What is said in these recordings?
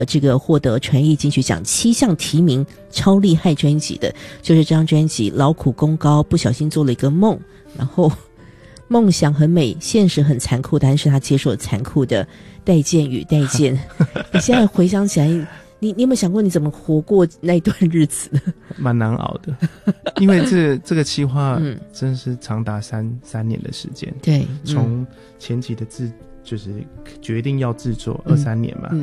这个获得传艺金曲奖7项提名超厉害专辑的，就是这张专辑《劳苦功高，不小心做了一个梦》，然后梦想很美，现实很残酷，但是他接受了残酷的待见与待见。你现在回想起来，你有没有想过你怎么活过那一段日子？ 蛮难熬的，因为这个企划真是长达三年的时间。 对， 从前期的就是决定要制作23年嘛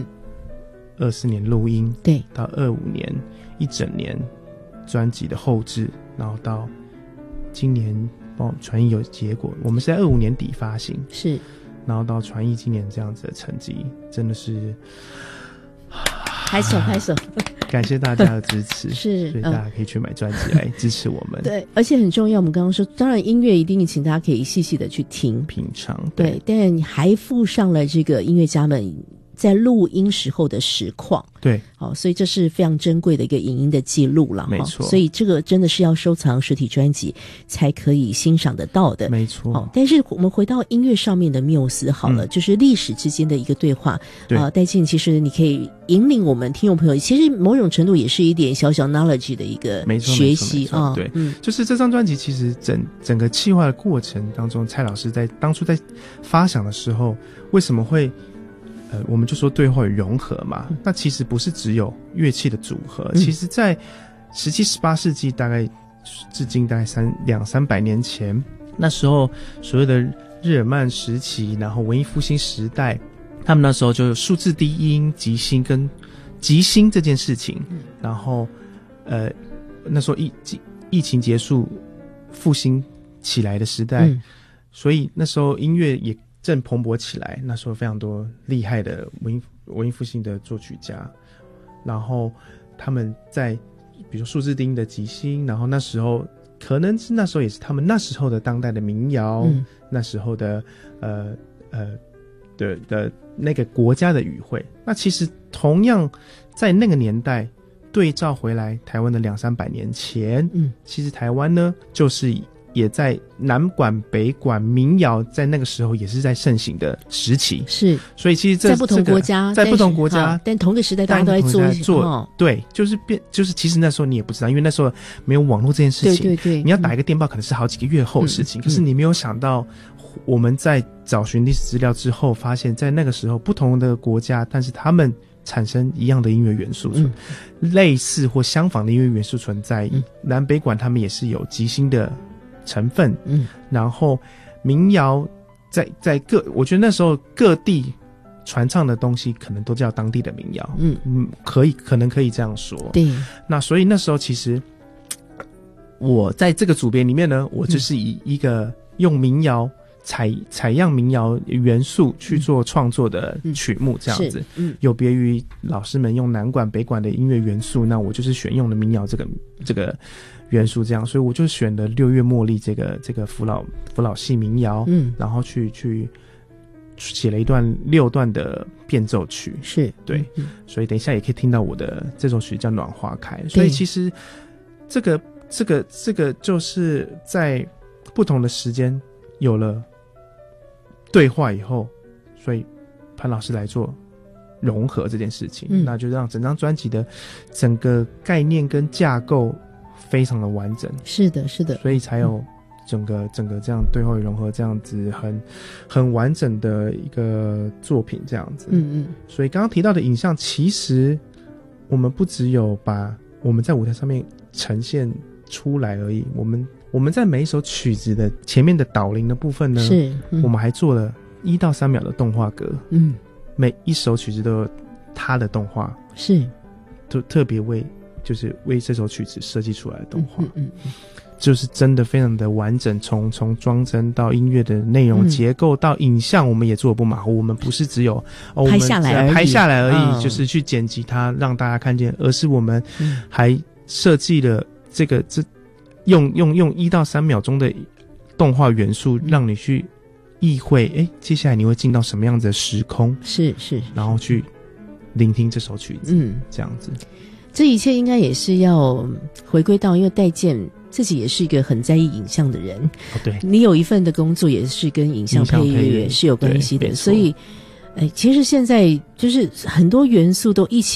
，24年录音， 对， 到25年一整年专辑的后制，然后到今年传艺有结果，我们是在25年底发行， 是， 然后到传艺今年这样子的成绩，真的是拍手拍手， 感谢大家的支持， 是， 所以大家可以去买专辑来支持我们。 对，而且很重要，我们刚刚说，当然音乐一定请大家可以细细的去听品尝， 对，但你还附上了这个音乐家们在录音时候的实况， 对， 所以这是非常珍贵的一个影音的记录了， 没错。 所以这个真的是要收藏实体专辑才可以欣赏得到的， 没错。 但是我们回到音乐上面的缪斯好了，就是历史之间的一个对话。戴进，其实你可以引领我们听众朋友，其实某种程度也是一点小小 knowledge 的一个学习啊。 对，就是这张专辑其实整个企划的过程当中，蔡老师当初在发想的时候，为什么会我们就说对话与融合嘛，那其实不是只有乐器的组合，其实在17、18世纪大概至今大概200-300年前，那时候所谓的日耳曼时期，然后文艺复兴时代，他们那时候就有数字低音、即兴跟即兴这件事情，然后那时候疫情结束复兴起来的时代，所以那时候音乐也正蓬勃起来，那时候非常多厉害的文艺复兴的作曲家，然后他们在比如说数字低音的即兴，然后那时候可能是那时候也是他们那时候的当代的民谣，那时候的的那个国家的语汇。那其实同样在那个年代对照回来台湾的200-300年前，其实台湾呢就是也在南管北管民谣在那个时候也是在盛行的时期，是，所以其实在不同国家，在不同国家，但同个时代大家都在做，对，就是其实那时候你也不知道，因为那时候没有网络这件事情，对，你要打一个电报可能是好几个月后的事情，可是你没有想到，我们在找寻历史资料之后，发现在那个时候不同的国家，但是他们产生一样的音乐元素，类似或相仿的音乐元素存在，南北管他们也是有即兴的成分，然后民谣在我觉得那时候各地传唱的东西可能都叫当地的民谣，可能可以这样说，对。那所以那时候其实我在这个组别里面呢，我就是以一个用民谣采样民谣元素去做创作的曲目，这样子，有别于老师们用南管北管的音乐元素，那我就是选用了民谣这个元素，这样，所以我就选了六月茉莉这个福老系民谣，然后去写了一段6段的变奏曲，是对，所以等一下也可以听到我的这首曲叫《暖花开》，所以其实这个就是在不同的时间有了对话以后，所以潘老师来做融合这件事情，那就让整张专辑的整个概念跟架构非常的完整，是的，所以才有整个这样对话与融合这样子很完整的一个作品这样子。所以刚刚提到的影像，其实我们不只有把我们在舞台上面呈现出来而已，我们在每一首曲子的前面的导聆的部分呢，是我们还做了1到3秒的动画格，每一首曲子都有它的动画，是就特别为这首曲子设计出来的动画，就是真的非常的完整，从装帧到音乐的内容结构到影像，我们也做得不马虎，我们不是只有拍下来而已，就是去剪辑它让大家看见，而是我们还设计了用1到3秒钟的动画元素，让你去意会，接下来你会进到什么样子的时空，是，然后去聆听这首曲子，这样子。这一切应该也是要回归到，因为戴健自己也是一个很在意影像的人，对，你有一份的工作也是跟影像配乐是有关系的，所以其实现在就是很多元素都一起